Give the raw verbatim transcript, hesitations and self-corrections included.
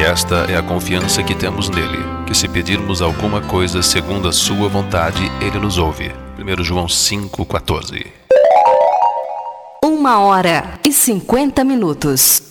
esta é a confiança que temos nele, que se pedirmos alguma coisa segundo a sua vontade, ele nos ouve. primeiro João cinco, quatorze. Uma hora e cinquenta minutos.